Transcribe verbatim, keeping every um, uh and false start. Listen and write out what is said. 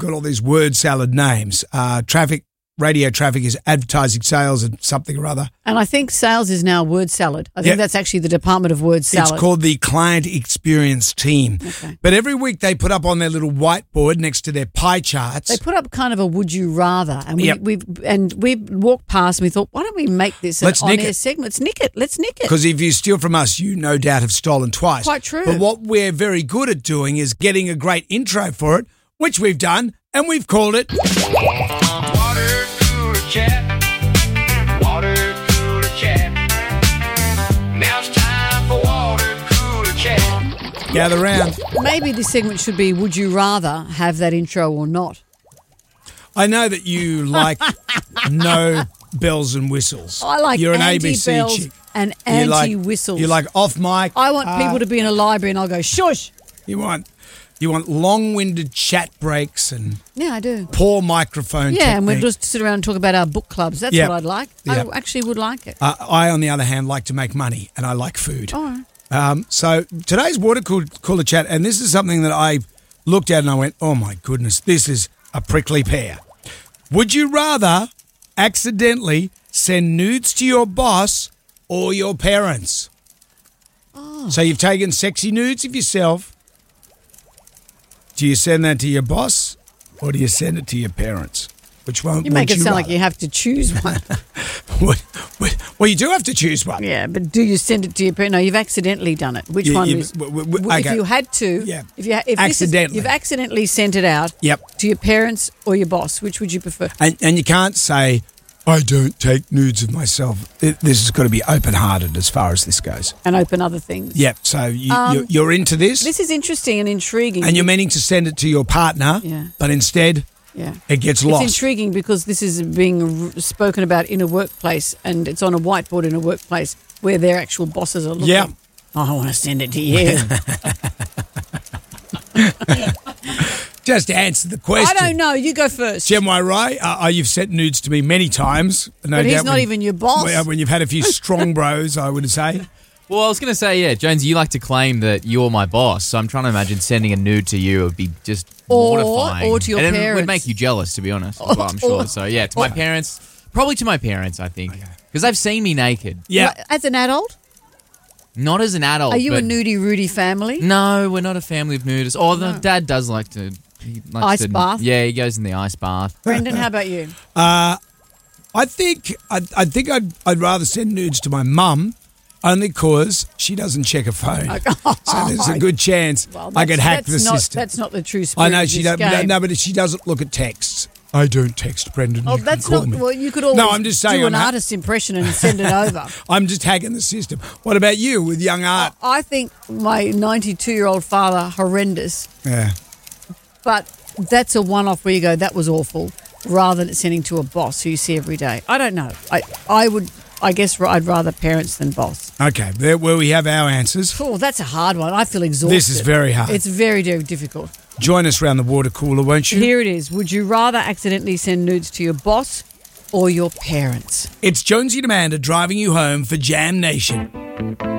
got all these word salad names. Uh, traffic, radio traffic is advertising sales and something or other. And I think sales is now word salad. I think Yeah. that's actually the Department of Word Salad. It's called the Client Experience Team. Okay. But every week they put up on their little whiteboard next to their pie charts. They put up kind of a would you rather, and we Yep. we've and we walked past and we thought, why don't we make this an Let's nick on-air it. segment? Let's nick it. Let's nick it. Because if you steal from us, you no doubt have stolen twice. Quite true. But what we're very good at doing is getting a great intro for it, which we've done, and we've called it Water cooler chat. Water cooler chat. Now it's time for water cooler chat. Gather Round. Maybe this segment should be would you rather have that intro or not? I know that you like no bells and whistles. I like You're an A B C anti-bells chick. and You like- anti-whistles. You like off mic. I want uh, people to be in a library and I'll go, shush. You want you want long-winded chat breaks and Yeah, I do. poor microphone Yeah, and we'll technique. just sit around and talk about our book clubs. That's Yep. what I'd like. Yep. I actually would like it. Uh, I, on the other hand, like to make money, and I like food. All right. Um, so today's water cool- cooler chat, and this is something that I looked at and I went, oh my goodness, this is a prickly pear. Would you rather accidentally send nudes to your boss or your parents? Oh. So you've taken sexy nudes of yourself. Do you send that to your boss or do you send it to your parents? Which one? You make would it sound like rather? you have to choose one. Well, you do have to choose one. Yeah, but do you send it to your parent? No, you've accidentally done it. Which You- one you- is? w- w- w- If okay. you had to, Yeah. If you ha- if this is- Accidentally. you've accidentally sent it out. Yep. To your parents or your boss, which would you prefer? And, and you can't say, I don't take nudes of myself. It- This has got to be open-hearted as far as this goes. And open other things. Yep. So you, Um, you're, you're into this, This is interesting and intriguing. and you're meaning to send it to your partner, Yeah. but instead yeah. it gets It's lost. intriguing because this is being r- spoken about in a workplace, and it's on a whiteboard in a workplace where their actual bosses are looking. Yeah. Oh, I want to send it to you. Just to answer the question. I don't know. You go first. Jem Rai, uh, uh, you've sent nudes to me many times. No But he's doubt not when- even your boss. Well, when you've had a few strong bros, I would say. Well, I was going to say, yeah, Jones, you like to claim that you're my boss, so I'm trying to imagine sending a nude to you would be just Or- mortifying. or to your and it parents. would make you jealous, to be honest. Well, I'm sure. Or- So, yeah, to my parents, probably to my parents, I think. Because they've seen me naked. Yeah. Like, as an adult, Not as an adult. are you a but- nudie Rudy family? No, we're not a family of nudists. Oh, the dad does like to... He likes Ice to, bath? Yeah, he goes in the ice bath. Brendan, how about you? Uh, I think I, I think I'd, I'd rather send nudes to my mum, only because she doesn't check her phone. So there's a good chance Well, I could that's- hack that's the not, system. That's not the true spirit I know of she this doesn't. game. No, but she doesn't look at texts. I don't text Brendan. Oh, you that's can call not. me. Well, you could always No, I'm just saying do I'm an ha- artist impression and send it over. I'm just hacking the system. What about you with young art? I think my ninety-two-year-old father horrendous, Yeah. but that's a one-off where you go, that was awful, rather than sending to a boss who you see every day. I don't know. I I would. I guess I'd rather parents than boss. Okay. There, well, we have our answers. Oh, that's a hard one. I feel exhausted. This is very hard. It's very, very difficult. Join us around the water cooler, won't you? Here it is. Would you rather accidentally send nudes to your boss or your parents? It's Jonesy and Amanda driving you home for Jam Nation.